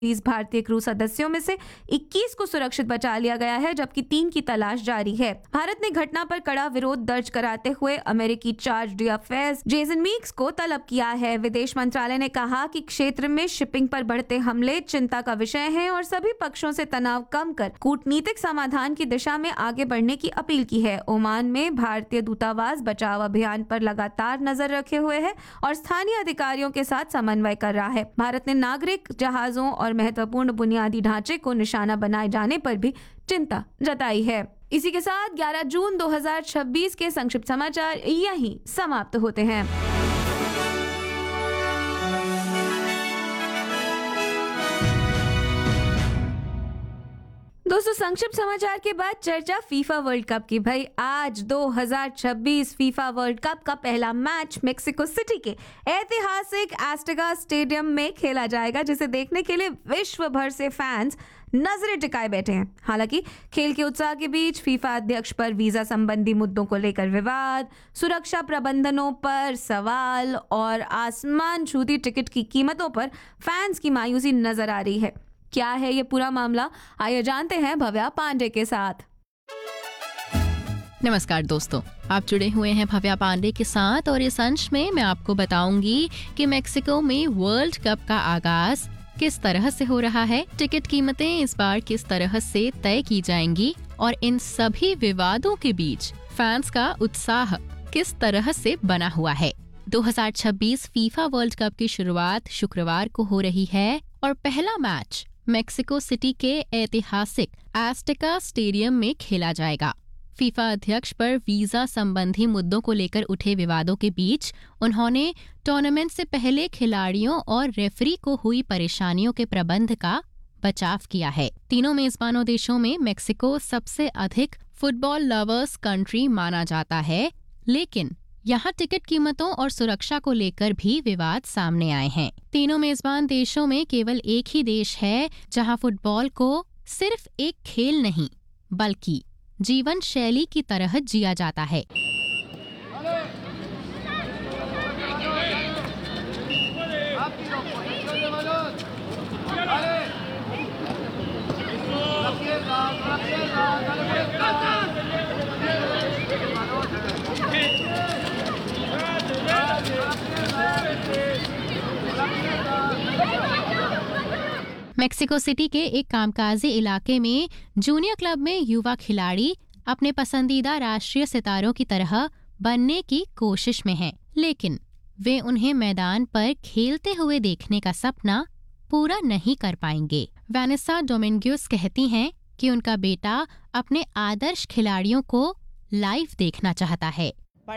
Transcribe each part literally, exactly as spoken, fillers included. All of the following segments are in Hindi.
बीस भारतीय क्रू सदस्यों में से इक्कीस को सुरक्षित बचा लिया गया है, जबकि तीन की तलाश जारी है। भारत ने घटना पर कड़ा विरोध दर्ज कराते हुए अमेरिकी चार्ज d'affaires जेसन मीक्स को तलब किया है। विदेश मंत्रालय ने कहा कि क्षेत्र में शिपिंग पर बढ़ते हमले चिंता का विषय हैं और सभी पक्षों से तनाव कम कर कूटनीतिक समाधान की दिशा में आगे बढ़ने की अपील की है। ओमान में भारतीय दूतावास बचाव अभियान पर लगातार नजर रखे हुए है और स्थानीय अधिकारियों के साथ समन्वय कर रहा है। भारत ने नागरिक जहाजों और महत्वपूर्ण बुनियादी ढांचे को निशाना बनाए जाने पर भी चिंता जताई है। इसी के साथ ग्यारह जून दो हज़ार छब्बीस के संक्षिप्त समाचार यहीं समाप्त होते हैं। दोस्तों, संक्षिप्त समाचार के बाद चर्चा फीफा वर्ल्ड कप की। भाई, आज दो हज़ार छब्बीस फीफा वर्ल्ड कप का पहला मैच मेक्सिको सिटी के ऐतिहासिक एस्टेगा स्टेडियम में खेला जाएगा, जिसे देखने के लिए विश्व भर से फैंस नजरें टिकाए बैठे हैं। हालांकि खेल के उत्साह के बीच फीफा अध्यक्ष पर वीजा संबंधी मुद्दों को लेकर विवाद, सुरक्षा प्रबंधनों पर सवाल और आसमान छूती टिकट की कीमतों पर फैंस की मायूसी नजर आ रही है। क्या है ये पूरा मामला, आइए जानते हैं भव्या पांडे के साथ। नमस्कार दोस्तों, आप जुड़े हुए हैं भव्या पांडे के साथ और इस अंश में मैं आपको बताऊंगी कि मेक्सिको में वर्ल्ड कप का आगाज किस तरह से हो रहा है, टिकट कीमतें इस बार किस तरह से तय की जाएंगी और इन सभी विवादों के बीच फैंस का उत्साह किस तरह से बना हुआ है। दो हज़ार छब्बीस फीफा वर्ल्ड कप की शुरुआत शुक्रवार को हो रही है और पहला मैच मेक्सिको सिटी के ऐतिहासिक एस्टेका स्टेडियम में खेला जाएगा। फीफा अध्यक्ष पर वीजा संबंधी मुद्दों को लेकर उठे विवादों के बीच उन्होंने टूर्नामेंट से पहले खिलाड़ियों और रेफरी को हुई परेशानियों के प्रबंध का बचाव किया है। तीनों मेजबानों देशों में मेक्सिको सबसे अधिक फुटबॉल लवर्स कंट्री माना जाता है, लेकिन यहाँ टिकट कीमतों और सुरक्षा को लेकर भी विवाद सामने आए हैं। तीनों मेजबान देशों में केवल एक ही देश है जहाँ फुटबॉल को सिर्फ एक खेल नहीं बल्कि जीवन शैली की तरह जिया जाता है। मेक्सिको सिटी के एक कामकाजी इलाके में जूनियर क्लब में युवा खिलाड़ी अपने पसंदीदा राष्ट्रीय सितारों की तरह बनने की कोशिश में हैं, लेकिन वे उन्हें मैदान पर खेलते हुए देखने का सपना पूरा नहीं कर पाएंगे। वैनेसा डोमिंगोस कहती हैं कि उनका बेटा अपने आदर्श खिलाड़ियों को लाइव देखना चाहता है।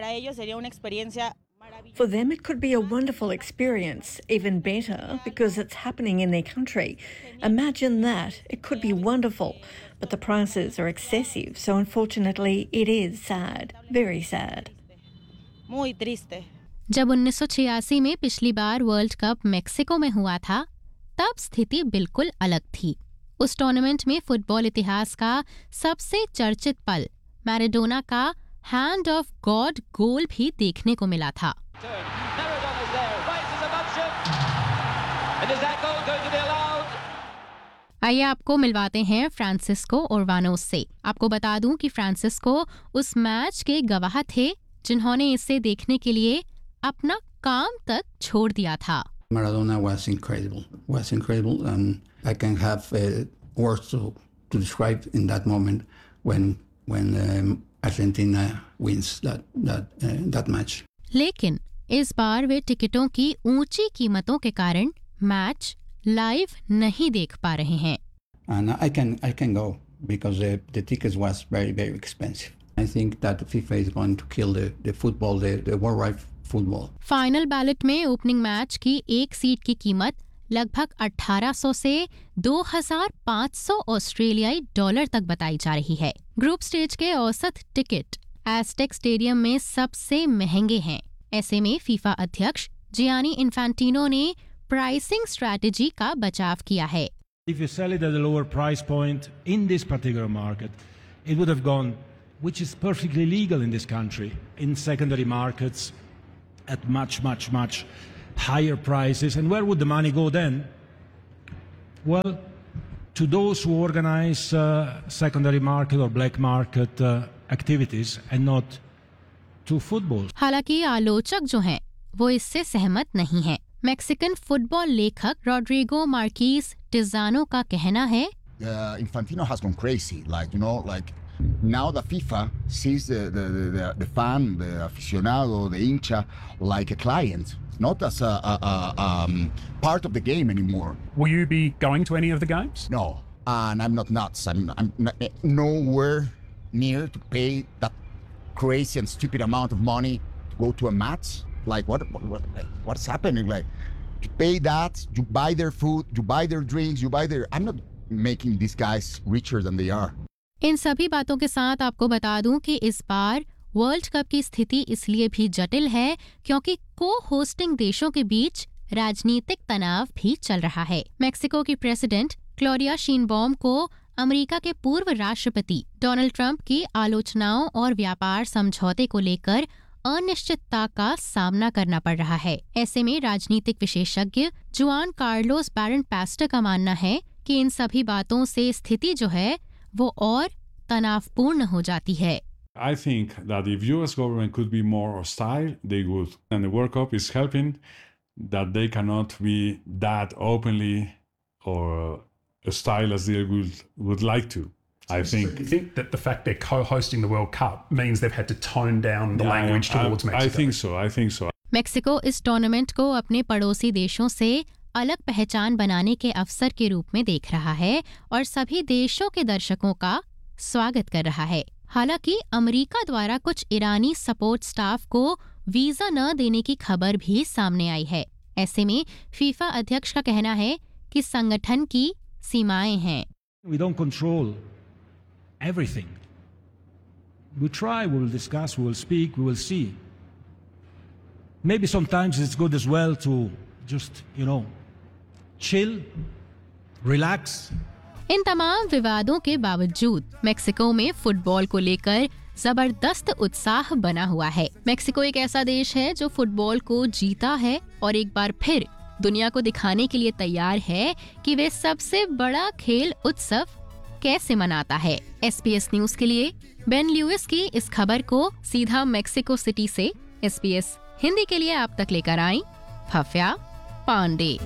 For them, it could be a wonderful experience, even better because it's happening in their country. Imagine that. It could be wonderful, but the prices are excessive, so unfortunately it is sad, very sad. Muy triste. जब उन्नीस सौ छियासी में पिछली बार वर्ल्ड कप मेक्सिको में हुआ था, तब स्थिति बिल्कुल अलग थी। उस टूर्नामेंट में फुटबॉल इतिहास का सबसे चर्चित पल मैराडोना का हैंड ऑफ गॉड गोल भी देखने को मिला था। आइए आपको मिलवाते हैं फ्रांसिस्को ओर्वानोस से। आपको बता दूं कि फ्रांसिस्को उस मैच के गवाह थे जिन्होंने इसे देखने के लिए अपना काम तक छोड़ दिया था। Maradona was incredible, was incredible, and I can have uh, words to to describe in that moment when when um, Argentina wins that that uh, that match. लेकिन इस बार वे टिकटों की ऊंची कीमतों के कारण मैच लाइव नहीं देख पा रहे हैं। And I can I can go because the the tickets was very very expensive. I think that FIFA is going to kill the the football, the the worldwide football. Final ballot में ओपनिंग मैच की एक सीट की कीमत लगभग अठारह सौ से दो हज़ार पाँच सौ ऑस्ट्रेलियाई डॉलर तक बताई जा रही है। ग्रुप स्टेज के औसत टिकट एस्टेक स्टेडियम में सबसे महंगे हैं। ऐसे में फीफा अध्यक्ष जियानी इन्फेंटिनो ने प्राइसिंग स्ट्रैटेजी का बचाव किया है। If you sell it at a lower price point in this particular market, it would have gone, which is perfectly legal in this country, in secondary markets at much, much, much higher prices. And where would the money go then? Well, to those who organize uh, secondary market or black market uh, activities and not to football. हालांकि आलोचक जो हैं वो इससे सहमत नहीं हैं। मैक्सिकन फुटबॉल लेखक रॉड्रिगो मार्कीस टिजानो का कहना है, uh, Infantino has gone crazy. Like, you know, like now the FIFA sees the, the, the, the fan, the aficionado, the hincha, like a client, not as a, a, a um, part of the game anymore. Will you be going to any of the games? No, and I'm not nuts. I'm, I'm not, nowhere near to pay that crazy and stupid amount of money to go to a match. Like, what, what, what what's happening? Like, you pay that, you buy their food, you buy their drinks, you buy their... I'm not making these guys richer than they are. इन सभी बातों के साथ आपको बता दूं कि इस बार वर्ल्ड कप की स्थिति इसलिए भी जटिल है क्योंकि को होस्टिंग देशों के बीच राजनीतिक तनाव भी चल रहा है। मेक्सिको की प्रेसिडेंट क्लोरिया शीनबॉम को अमेरिका के पूर्व राष्ट्रपति डोनाल्ड ट्रंप की आलोचनाओं और व्यापार समझौते को लेकर अनिश्चितता का सामना करना पड़ रहा है। ऐसे में राजनीतिक विशेषज्ञ जुआन कार्लोस बैरन पैस्टर का मानना है कि इन सभी बातों से स्थिति जो है वो और तनावपूर्ण हो जाती है। I think that if U S government could be more hostile, they would. And the World Cup is helping that they cannot be that openly or hostile as they would, would like to. I think. So you think that the fact they're co-hosting the World Cup means they've had to tone down the Yeah, language I, towards Mexico? I think so. I think so. Mexico इस टूर्नामेंट को अपने पड़ोसी देशों से अलग पहचान बनाने के अवसर के रूप में देख रहा है और सभी देशों के दर्शकों का स्वागत कर रहा है। हालांकि अमेरिका द्वारा कुछ ईरानी सपोर्ट स्टाफ को वीजा न देने की खबर भी सामने आई है। ऐसे में फीफा अध्यक्ष का कहना है कि संगठन की सीमाएं हैं। We don't control everything. We try, we will discuss, we will speak, we will see. Maybe sometimes it's good as well to just, you know, chill, relax. इन तमाम विवादों के बावजूद मेक्सिको में फुटबॉल को लेकर जबरदस्त उत्साह बना हुआ है। मेक्सिको एक ऐसा देश है जो फुटबॉल को जीता है और एक बार फिर दुनिया को दिखाने के लिए तैयार है कि वे सबसे बड़ा खेल उत्सव कैसे मनाता है। एस पी एस न्यूज के लिए बेन ल्यूइस की इस खबर को सीधा मेक्सिको सिटी से एस पी एस हिंदी के लिए आप तक लेकर आई भव्या पांडे।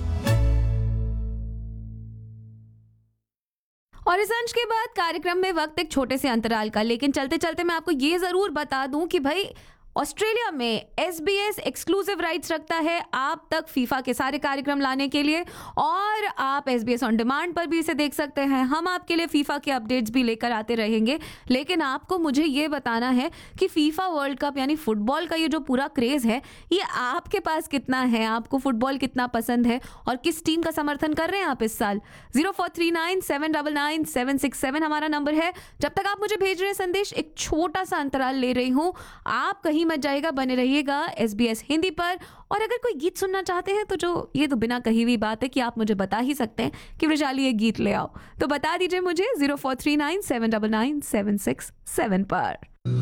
और इस अंश के बाद कार्यक्रम में वक्त एक छोटे से अंतराल का, लेकिन चलते चलते मैं आपको ये जरूर बता दूं कि भाई ऑस्ट्रेलिया में S B S exclusive rights रखता है आप तक फीफा के सारे कार्यक्रम लाने के लिए, और आप S B S on demand पर भी इसे देख सकते हैं। हम आपके लिए फीफा के अपडेट्स भी लेकर आते रहेंगे, लेकिन आपको मुझे ये बताना है कि फीफा वर्ल्ड कप यानी फुटबॉल का ये जो पूरा क्रेज है ये आपके पास कितना है, आपको फुटबॉल कितना पसंद है और किस टीम का समर्थन कर रहे हैं आप इस साल। Zero four three nine seven double nine seven six seven हमारा नंबर है। जब तक आप मुझे भेज रहे हैं संदेश, एक छोटा सा अंतराल ले रही हूँ, आप कहीं मत जाइएगा, बने रहिएगा एस बी एस हिंदी पर। और अगर कोई गीत सुनना चाहते हैं तो जो ये तो बिना कही हुई बात है कि आप मुझे बता ही सकते हैं कि वृशाली ये गीत ले आओ, तो बता दीजिए मुझे zero four three nine seven double nine seven six seven पर।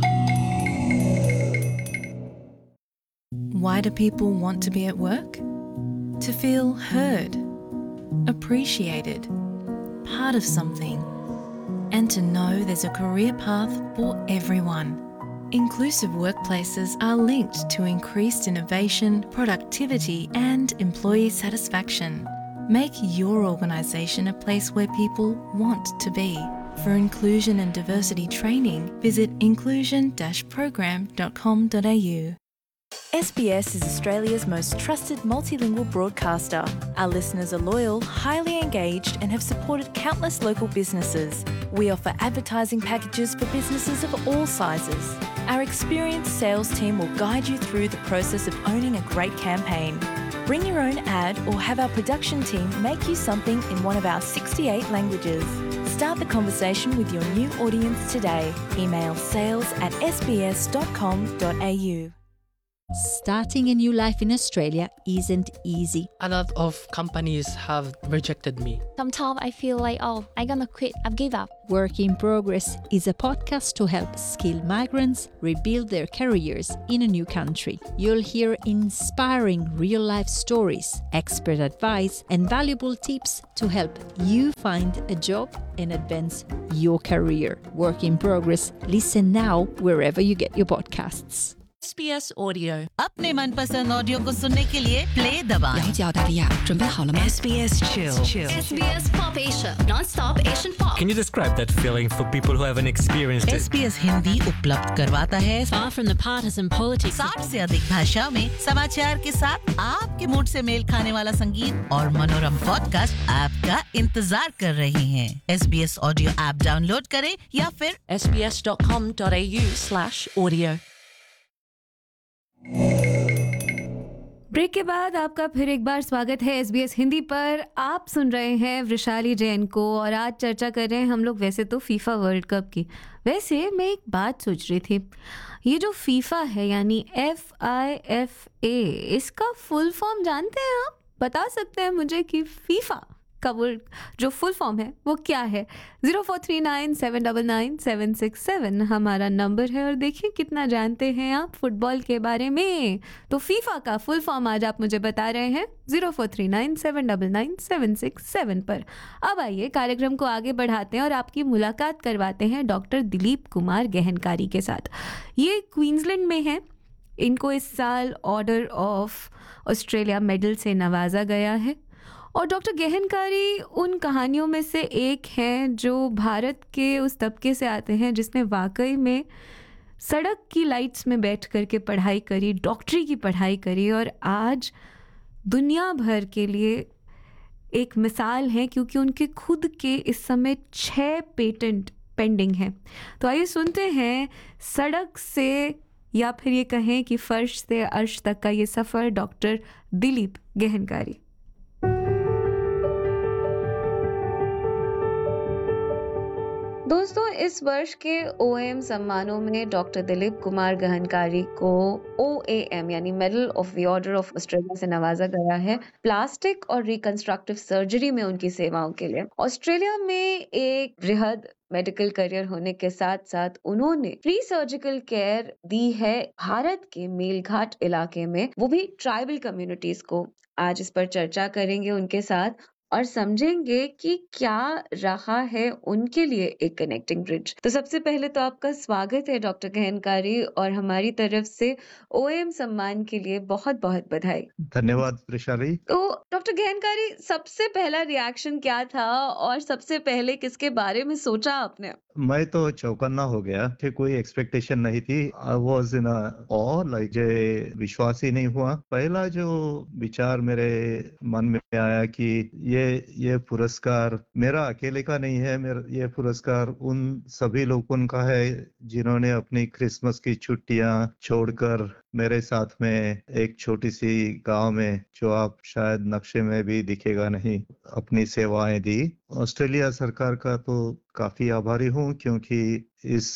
Why do people want to be at work? To feel heard, appreciated, part of something, and to know there's a career path for everyone. Inclusive workplaces are linked to increased innovation, productivity, and employee satisfaction. Make your organisation a place where people want to be. For inclusion and diversity training, visit inclusion dash program dot com dot a u. S B S is Australia's most trusted multilingual broadcaster. Our listeners are loyal, highly engaged, and have supported countless local businesses. We offer advertising packages for businesses of all sizes. Our experienced sales team will guide you through the process of owning a great campaign. Bring your own ad or have our production team make you something in one of our sixty-eight languages. Start the conversation with your new audience today. Email sales at s b s dot com dot a u. Starting a new life in Australia isn't easy. A lot of companies have rejected me. Sometimes I feel like, oh, I'm gonna quit, I've give up. Work in Progress is a podcast to help skilled migrants rebuild their careers in a new country. You'll hear inspiring real-life stories, expert advice, and valuable tips to help you find a job and advance your career. Work in Progress. Listen now wherever you get your podcasts. S B S Audio अपने मनपसंद ऑडियो को सुनने के लिए प्ले दबाएं। 了解澳大利亚，准备好了吗 S B S Chill S B S Pop Asia Non-stop Asian Pop Can you describe that feeling for people who haven't experienced it? S B S Hindi उपलब्ध करवाता है Far from the partisan politics साठ से अधिक भाषा में समाचार के साथ आपके मूड से मेल खाने वाला संगीत और मनोरम पॉडकास्ट आपका इंतजार कर रहे हैं। S B S Audio app download करें या फिर S B S dot com dot A U slash audio break के बाद आपका फिर एक बार स्वागत है एसबीएस हिंदी पर। आप सुन रहे हैं वृशाली जैन को और आज चर्चा कर रहे हैं हम लोग वैसे तो फीफा वर्ल्ड कप की। वैसे मैं एक बात सोच रही थी, ये जो फीफा है यानी एफ आई एफ ए, इसका फुल फॉर्म जानते हैं आप? बता सकते हैं मुझे कि फीफा का वर्ड जो फुल फॉर्म है वो क्या है? Zero four three nine seven double nine seven six seven हमारा नंबर है और देखिए कितना जानते हैं आप फुटबॉल के बारे में। तो फीफा का फुल फॉर्म आज आप मुझे बता रहे हैं zero four three nine seven double nine seven six seven पर। अब आइए कार्यक्रम को आगे बढ़ाते हैं और आपकी मुलाकात करवाते हैं डॉक्टर दिलीप कुमार गहनकारी के साथ। ये क्वींसलैंड में है। इनको इस साल ऑर्डर ऑफ ऑस्ट्रेलिया मेडल से नवाजा गया है और डॉक्टर गहनकारी उन कहानियों में से एक हैं जो भारत के उस तबके से आते हैं जिसने वाकई में सड़क की लाइट्स में बैठ कर के पढ़ाई करी, डॉक्टरी की पढ़ाई करी और आज दुनिया भर के लिए एक मिसाल है क्योंकि उनके खुद के इस समय छः पेटेंट पेंडिंग हैं। तो आइए सुनते हैं सड़क से या फिर ये कहें कि फर्श से अर्श तक का ये सफ़र डॉक्टर दिलीप गहनकारी। दोस्तों, इस वर्ष के ओ ए एम सम्मानों में डॉक्टर दिलीप कुमार गहनकारी को ओ ए एम यानी medal of the order of Australia से नवाजा गया है प्लास्टिक और रिकंस्ट्रक्टिव सर्जरी में उनकी सेवाओं के लिए। ऑस्ट्रेलिया में एक बृहद मेडिकल करियर होने के साथ साथ उन्होंने फ्री सर्जिकल केयर दी है भारत के मेलघाट इलाके में, वो भी ट्राइबल कम्युनिटीज को। आज इस पर चर्चा करेंगे उनके साथ और समझेंगे कि क्या रहा है उनके लिए एक कनेक्टिंग ब्रिज। तो सबसे पहले तो आपका स्वागत है डॉक्टर गहनकारी और हमारी तरफ से ओ ए एम सम्मान के लिए बहुत बहुत बधाई। धन्यवाद वृशाली। तो डॉक्टर गहनकारी, सबसे पहला रिएक्शन क्या था और सबसे पहले किसके बारे में सोचा आपने? मैं तो चौकन्ना हो गया कि कोई एक्सपेक्टेशन नहीं थी। I was in of, like जे विश्वास ही नहीं हुआ। पहला जो विचार मेरे मन में आया कि ये ये पुरस्कार मेरा अकेले का नहीं है, मेरा ये पुरस्कार उन सभी लोगों का है जिन्होंने अपनी क्रिसमस की छुट्टियां छोड़कर मेरे साथ में एक छोटी सी गांव में, जो आप शायद नक्शे में भी दिखेगा नहीं, अपनी सेवाएं दी। ऑस्ट्रेलिया सरकार का तो काफी आभारी हूँ क्योंकि इस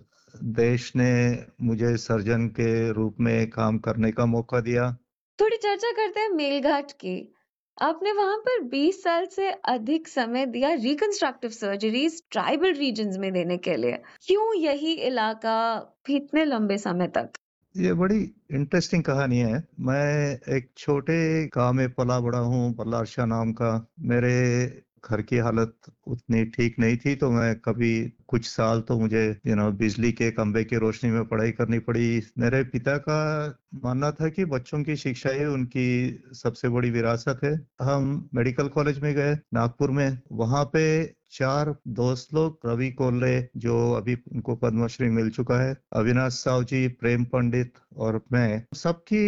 देश ने मुझे सर्जन के रूप में काम करने का मौका दिया। थोड़ी चर्चा करते हैं मेलघाट की। आपने वहां पर बीस साल से अधिक समय दिया रिकंस्ट्रक्टिव सर्जरीज ट्राइबल रीजन्स में देने के लिए। क्यों यही इलाका इतने लंबे समय तक? ये बड़ी इंटरेस्टिंग कहानी है। मैं एक छोटे गांव में पला बड़ा हूँ, बल्लारशाह नाम का। मेरे घर की हालत उतनी ठीक नहीं थी तो मैं कभी कुछ साल तो मुझे यू नो बिजली के खंभे की रोशनी में पढ़ाई करनी पड़ी। मेरे पिता का मानना था कि बच्चों की शिक्षा ही उनकी सबसे बड़ी विरासत है। हम मेडिकल कॉलेज में गए नागपुर में। वहाँ पे चार दोस्त लोग, रवि कोल्ले जो अभी उनको पद्मश्री मिल चुका है, अविनाश साव जी, प्रेम पंडित और मैं, सबकी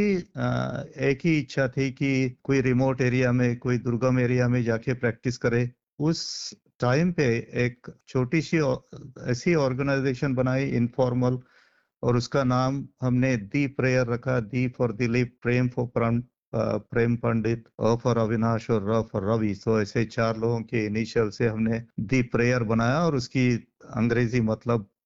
एक ही इच्छा थी कि कोई रिमोट एरिया में, कोई दुर्गम एरिया में जाके प्रैक्टिस करे। उस टाइम पे एक छोटी सी ऐसी ऑर्गेनाइजेशन बनाई इनफॉर्मल और उसका नाम हमने दी प्रेयर रखा। दी for Dilip, Prem for Prem Pandit, a for Avinash और र फॉर रवि। तो ऐसे चार लोगों के इनिशियल से हमने दी प्रेयर बनाया और उसकी अंग्रेजी मतलब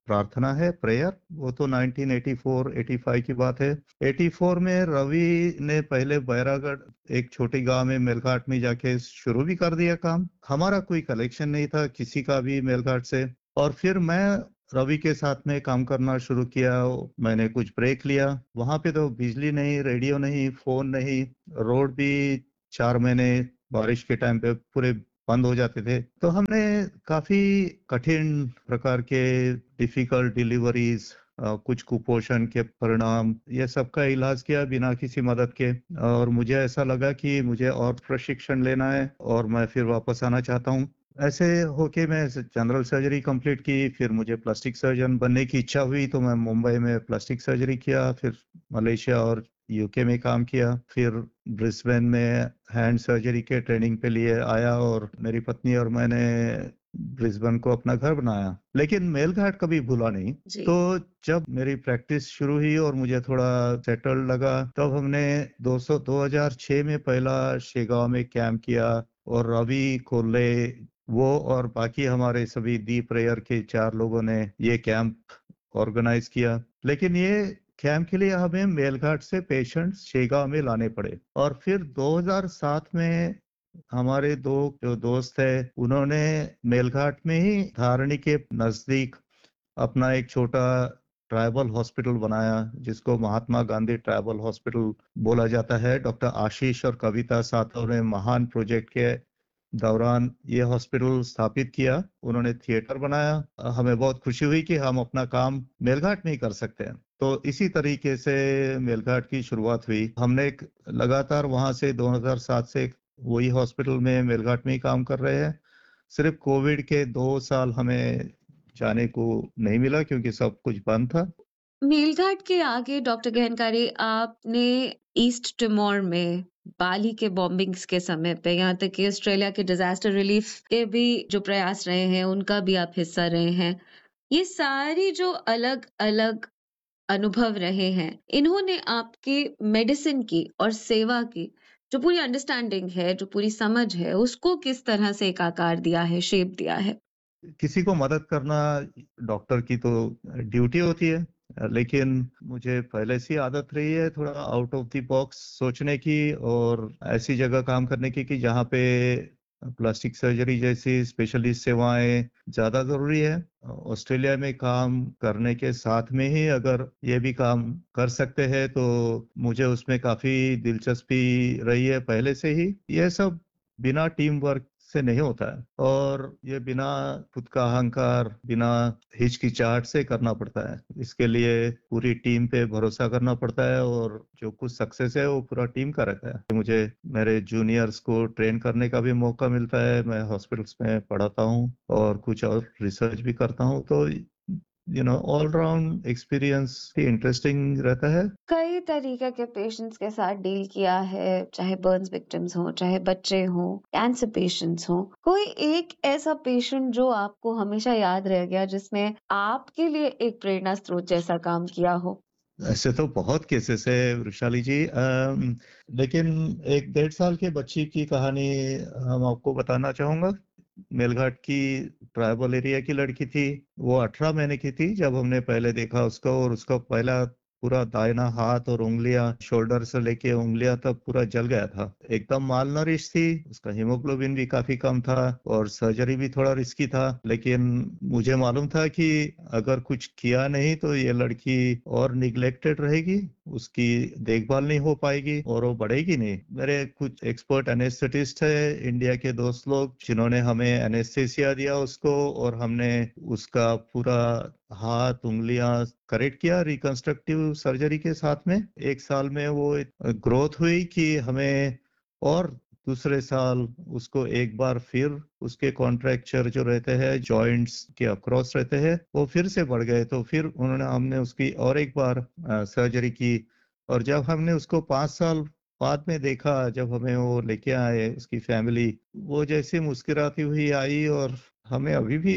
प्रार्थना है, प्रेयर। वो तो nineteen eighty four eighty five की बात है। एटी फोर में रवि ने पहले बैरागढ़ एक छोटी गांव में मेलघाट में जाके शुरू भी कर दिया काम। हमारा कोई कलेक्शन नहीं था किसी का भी मेलघाट से, और फिर मैं रवि के साथ में काम करना शुरू किया। मैंने कुछ ब्रेक लिया। वहां पे तो बिजली नहीं, रेडियो नहीं, फोन नहीं, रोड भी चार महीने बारिश के टाइम पे पूरे बंद हो जाते थे। तो हमने काफी कठिन प्रकार के डिफिकल्ट डिलीवरीज, कुछ कुपोषण के परिणाम, ये सब का इलाज किया बिना किसी मदद के। और मुझे ऐसा लगा कि मुझे और प्रशिक्षण लेना है और मैं फिर वापस आना चाहता हूँ। ऐसे होके मैं जनरल सर्जरी कंप्लीट की। फिर मुझे प्लास्टिक सर्जन बनने की इच्छा हुई तो मैं मुंबई में प्लास्टिक सर्जरी किया। फिर मलेशिया और यूके में काम किया। फिर ब्रिस्बेन में हैंड सर्जरी के ट्रेनिंग पे लिए आया और मेरी पत्नी और मैंने ब्रिस्बेन को अपना घर बनाया। लेकिन मेलघाट कभी भूला नहीं। तो जब मेरी प्रैक्टिस शुरू हुई और मुझे थोड़ा सेटल लगा, तब हमने दो हज़ार छह में पहला शेगांव में कैंप किया और रवि कोल्ले, वो और बाकी हमारे सभी दी प्रेयर के चार लोगों ने ये कैंप ऑर्गेनाइज किया। लेकिन ये कैंप के लिए हमें मेलघाट से पेशेंट्स शेगांव में लाने पड़े। और फिर दो हज़ार सात में हमारे दो जो दोस्त है, उन्होंने मेलघाट में ही धारणी के नजदीक अपना एक छोटा ट्राइबल हॉस्पिटल बनाया, जिसको महात्मा गांधी ट्राइबल हॉस्पिटल बोला जाता है। डॉक्टर आशीष और कविता सातव ने महान प्रोजेक्ट के दौरान ये हॉस्पिटल स्थापित किया। उन्होंने थिएटर बनाया। हमें बहुत खुशी हुई कि हम अपना काम मेलघाट में ही कर सकते हैं। तो इसी तरीके से मेलघाट की शुरुआत हुई। हमने एक लगातार वहां से दो हज़ार सात से वही हॉस्पिटल में मेलघाट में ही काम कर रहे हैं। सिर्फ कोविड के दो साल हमें जाने को नहीं मिला क्योंकि सब कुछ बंद था। मेलघाट के आगे डॉक्टर गहनकारी, आपने ईस्ट टिमोर में बाली के बॉम्बिंग्स के समय पे, यहाँ तक कि ऑस्ट्रेलिया के डिजास्टर रिलीफ के भी जो प्रयास रहे हैं उनका भी आप हिस्सा रहे हैं। ये सारी जो अलग अलग अनुभव रहे हैं, इन्होंने आपके मेडिसिन की और सेवा की जो पूरी अंडरस्टैंडिंग है, जो पूरी समझ है, उसको किस तरह से एक आकार दिया है, शेप दिया है? किसी को मदद करना डॉक्टर की तो ड्यूटी होती है, लेकिन मुझे पहले से आदत रही है थोड़ा आउट ऑफ द बॉक्स सोचने की और ऐसी जगह काम करने की कि जहाँ पे प्लास्टिक सर्जरी जैसी स्पेशलिस्ट सेवाएं ज्यादा जरूरी है। ऑस्ट्रेलिया में काम करने के साथ में ही अगर ये भी काम कर सकते हैं तो मुझे उसमें काफी दिलचस्पी रही है पहले से ही। ये सब बिना टीम वर्क से नहीं होता है और ये बिना खुद का अहंकार, बिना हिचकिचाहट से करना पड़ता है। इसके लिए पूरी टीम पे भरोसा करना पड़ता है और जो कुछ सक्सेस है वो पूरा टीम का रहता है। मुझे मेरे जूनियर्स को ट्रेन करने का भी मौका मिलता है। मैं हॉस्पिटल्स में पढ़ाता हूँ और कुछ और रिसर्च भी करता हूँ। तो you know all round experience interesting रहता है। कई तरीके के पेशेंट्स के साथ डील किया है, चाहे बर्न्स विक्टिम्स हो, चाहे बच्चे हो, कैंसर पेशेंट्स हो। कोई एक ऐसा पेशेंट जो आपको हमेशा याद रह गया, जिसने आपके लिए एक प्रेरणा स्रोत जैसा काम किया हो? ऐसे तो बहुत केसेस है वृषाली जी, आ, लेकिन एक डेढ़ साल के बच्ची की कहानी हम आपको बताना चाहूंगा। मेलघाट की ट्राइबल एरिया की लड़की थी। वो अठारह महीने की थी जब हमने पहले देखा उसको, और उसका पहला पूरा दाहिना हाथ और उंगलियां, शोल्डर से लेके उंगलियां तक पूरा जल गया था। एकदम मालनरिश थी, उसका हीमोग्लोबिन भी काफी कम था और सर्जरी भी थोड़ा रिस्की था। लेकिन मुझे मालूम था कि अगर कुछ किया नहीं तो ये लड़की और निग्लेक्टेड रहेगी, उसकी देखभाल नहीं हो पाएगी और वो बढ़ेगी नहीं। मेरे कुछ एक्सपर्ट एनेस्थेटिस्ट है इंडिया के दोस्त लोग, जिन्होंने हमें एनेस्थेसिया दिया उसको, और हमने उसका पूरा हाथ उंगलियां करेक्ट किया रिकंस्ट्रक्टिव सर्जरी के साथ में। एक साल में वो ग्रोथ हुई कि हमें, और दूसरे साल उसको एक बार फिर उसके कॉन्ट्रैक्चर जो रहते हैं जॉइंट्स के अक्रॉस रहते हैं वो फिर से बढ़ गए। तो फिर उन्होंने हमने उसकी और एक बार सर्जरी की। और जब हमने उसको पाँच साल बाद में देखा, जब हमें वो लेके आए उसकी फैमिली, वो जैसे मुस्कुराती हुई आई और हमें अभी भी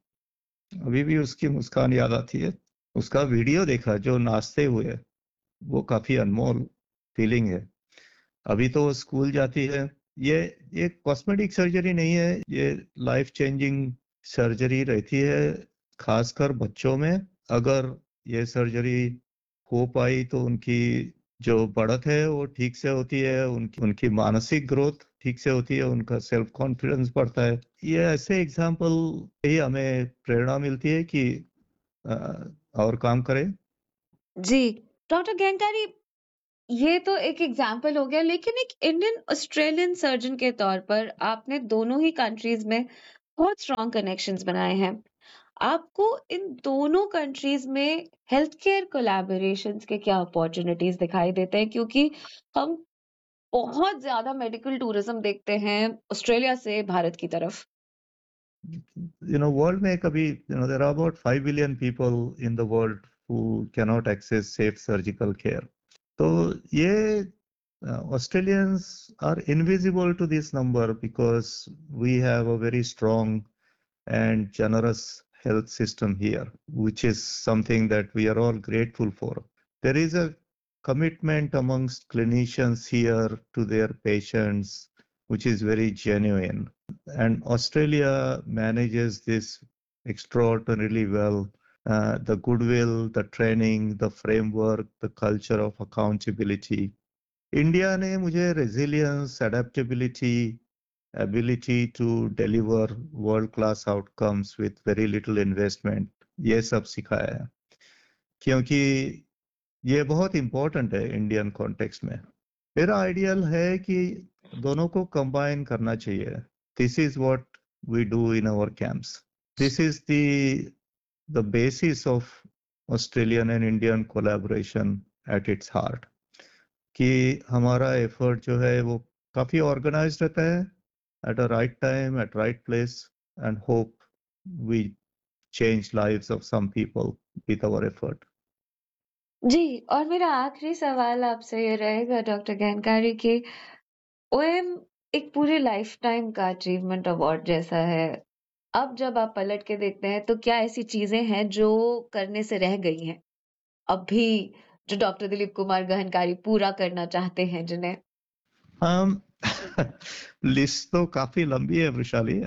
अभी भी उसकी मुस्कान याद आती है। उसका वीडियो देखा जो नाचते हुए, वो काफी अनमोल फीलिंग है। अभी तो वो स्कूल जाती है। ये ये कॉस्मेटिक सर्जरी नहीं है, ये लाइफ चेंजिंग सर्जरी रहती है, खासकर बच्चों में अगर ये सर्जरी हो पाई तो उनकी जो बढ़त है वो ठीक से होती है, उनकी उनकी मानसिक ग्रोथ ठीक से होती है, उनका सेल्फ कॉन्फिडेंस बढ़ता है। ये ऐसे एग्जाम्पल ही हमें प्रेरणा मिलती है कि आ, और काम करें। जी डॉक्टर गैंकारी, ये तो एक एग्जाम्पल हो गया, लेकिन एक इंडियन ऑस्ट्रेलियन सर्जन के तौर पर आपने दोनों ही कंट्रीज में बहुत स्ट्रॉन्ग कनेक्शंस बनाए हैं। आपको इन दोनों कंट्रीज में हेल्थ केयर कोलैबोरेशंस के क्या अपॉर्चुनिटीज दिखाई देते हैं? क्योंकि हम बहुत ज्यादा मेडिकल टूरिज्म देखते हैं ऑस्ट्रेलिया से भारत की तरफ। You know, world में कभी, you know, there are about five billion people in the world who cannot access safe surgical care. तो ये uh, Australians are invisible to this number because we have a very strong and generous health system here, which is something that we are all grateful for. There is a commitment amongst clinicians here to their patients, which is very genuine. And Australia manages this extraordinarily well. Uh, the goodwill, the training, the framework, the culture of accountability. India ने मुझे resilience, adaptability, ability to deliver world-class outcomes with very little investment, ये सब सिखाया है, क्योंकि ये बहुत important है इंडियन कॉन्टेक्स्ट में। मेरा आइडियल है कि दोनों को कंबाइन करना चाहिए। This is what we do in our camps. This is the the basis of Australian and Indian collaboration at its heart. कि हमारा एफर्ट जो है वो काफी ऑर्गेनाइज्ड रहता है, at a right time, at right place, and hope we change lives of some people with our effort. जी, और मेरा आखिरी सवाल आपसे ये रहेगा डॉक्टर गैंकारी कि ओएम एक पूरे लाइफ टाइम का अचीवमेंट अवार्ड जैसा है। अब जब आप पलट के देखते हैं तो क्या ऐसी चीजें हैं जो करने से रह गई हैं अब भी, जो डॉक्टर दिलीप कुमार गहनकारी पूरा करना चाहते हैं जिन्हें? um, लिस्ट तो काफी लंबी है वृशाली।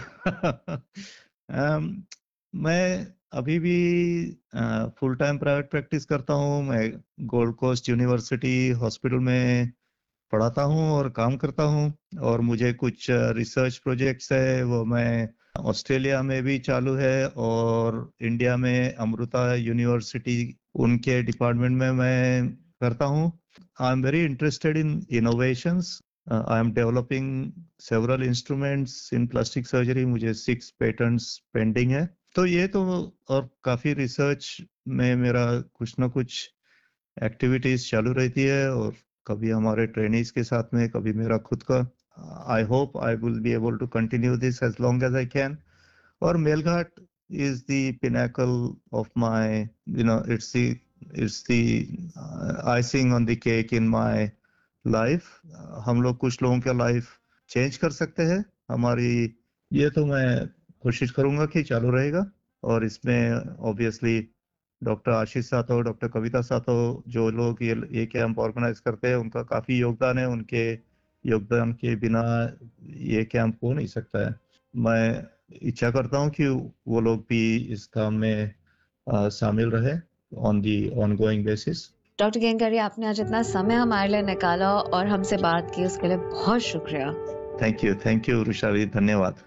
um, मैं अभी भी फुल टाइम प्राइवेट प्रैक्टिस करता हूँ। मैं गोल्ड कोस्ट यूनिवर्सिटी हॉस्पिटल में पढ़ाता हूँ और काम करता हूँ, और मुझे कुछ रिसर्च प्रोजेक्ट्स है वो मैं ऑस्ट्रेलिया में भी चालू है, और इंडिया में अमृता यूनिवर्सिटी उनके डिपार्टमेंट में मैं करता हूँ। I am very interested in innovations. I am developing several instruments in plastic surgery. मुझे सिक्स पेटेंट्स पेंडिंग है। तो ये तो, और काफी रिसर्च में मेरा कुछ ना कुछ एक्टिविटीज चालू रहती है, और कभी हमारे ट्रेनीज के साथ में, कभी मेरा खुद का। I hope I will be able to continue this as long as I can. और Melghat is the Pinnacle of my, you know, it's the it's the icing on the cake in my life. हम लोग कुछ लोगों का लाइफ चेंज कर सकते हैं हमारी, ये तो मैं कोशिश करूंगा कि चालू रहेगा। और इसमें ऑब्वियसली डॉक्टर आशीष सातो, डॉक्टर कविता सातो, जो लोग ये ये कैंप ऑर्गेनाइज करते हैं, उनका काफी योगदान है। उनके योगदान के बिना ये कैंप हो नहीं सकता है। मैं इच्छा करता हूँ कि वो लोग भी इस काम में आ, शामिल रहे on the ongoing basis. Doctor गैंकारी, आपने आज इतना समय हमारे लिए निकाला और हमसे बात की, उसके लिए बहुत शुक्रिया। Thank you, thank you Rushali, धन्यवाद।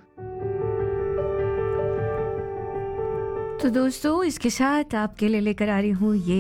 तो दोस्तों, इसके साथ आपके लिए लेकर आ रही हूँ ये